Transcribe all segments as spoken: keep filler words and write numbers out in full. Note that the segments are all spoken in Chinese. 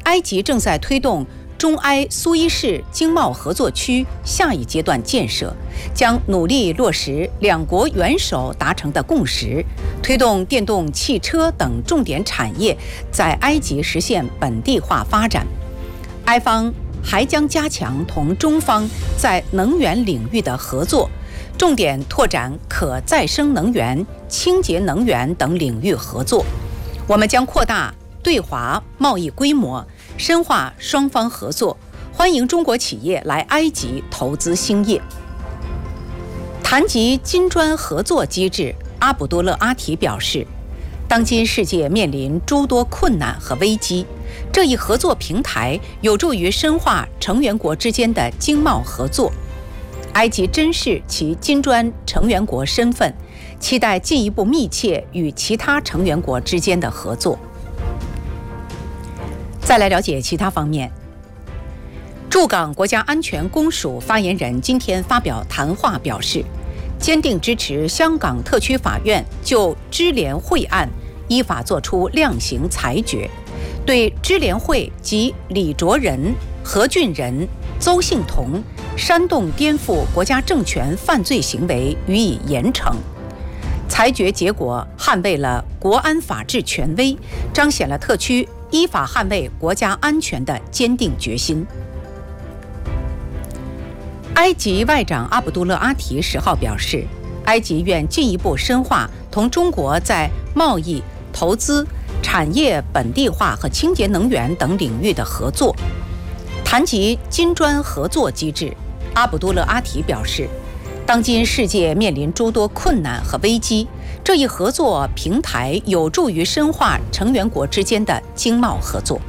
埃及正在推动中埃苏伊士经贸合作区下一阶段建设，将努力落实两国元首达成的共识，推动电动汽车等重点产业在埃及实现本地化发展。埃方还将加强同中方在能源领域的合作，重点拓展可再生能源、清洁能源等领域合作。我们将扩大对华贸易规模，深化双方合作，欢迎中国企业来埃及投资兴业。谈及金砖合作机制，阿卜杜勒阿提表示，当今世界面临诸多困难和危机，这一合作平台有助于深化成员国之间的经贸合作。埃及珍视其金砖成员国身份，期待进一步密切与其他成员国之间的合作。再来了解其他方面。驻港国家安全公署发言人今天发表谈话表示，坚定支持香港特区法院就支联会案依法作出量刑裁决，对支联会及李卓人、何俊仁、邹幸同煽动颠覆国家政权犯罪行为予以严惩。裁决结果捍卫了国安法治权威，彰显了特区依法捍卫国家安全的坚定决心。埃及外长阿卜杜勒阿提十号表示，埃及愿进一步深化同中国在贸易、投资、产业本地化和清洁能源等领域的合作。谈及金砖合作机制，阿卜杜勒阿提表示，当今世界面临诸多困难和危机，这一合作平台有助于深化成员国之间的经贸合作。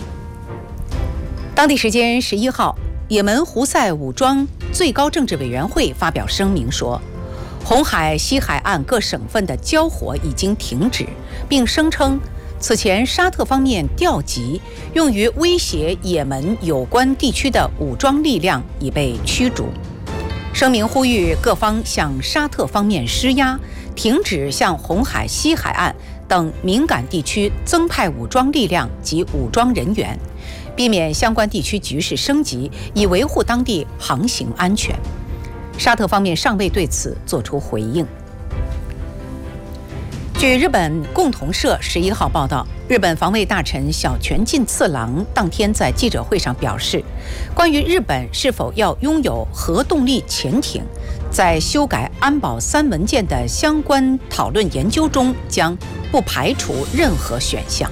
当地时间十一号，也门胡塞武装最高政治委员会发表声明说，红海西海岸各省份的交火已经停止，并声称此前沙特方面调集用于威胁也门有关地区的武装力量已被驱逐。声明呼吁各方向沙特方面施压，停止向红海西海岸等敏感地区增派武装力量及武装人员，避免相关地区局势升级，以维护当地航行安全。沙特方面尚未对此作出回应。据日本共同社十一号报道，日本防卫大臣小泉进次郎当天在记者会上表示，关于日本是否要拥有核动力潜艇，在修改安保三文件的相关讨论研究中将不排除任何选项。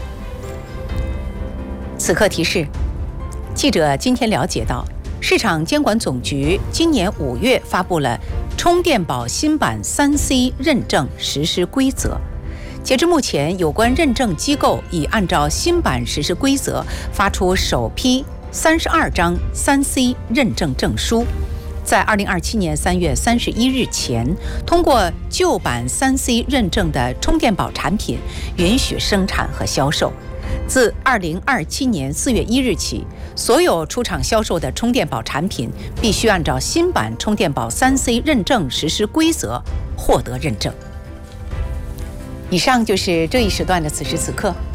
此刻提示，记者今天了解到，市场监管总局今年五月发布了充电宝新版 三 C 认证实施规则。截至目前，有关认证机构已按照新版实施规则发出首批三十二张 三 C 认证证书，在二零二七年三月三十一日前，通过旧版 三 C 认证的充电宝产品允许生产和销售。自二零二七年四月一日起，所有出厂销售的充电宝产品必须按照新版充电宝 三 C 认证实施规则获得认证。以上就是这一时段的此时此刻，